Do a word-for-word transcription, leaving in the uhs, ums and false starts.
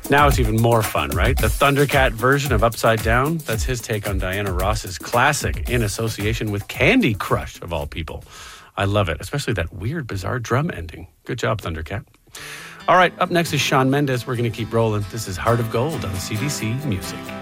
Now it's even more fun, right? The Thundercat version of Upside Down, that's his take on Diana Ross's classic in association with Candy Crush, of all people. I love it, especially that weird, bizarre drum ending. Good job, Thundercat. All right, up next is Shawn Mendes. We're going to keep rolling. This is Heart of Gold on C B C Music.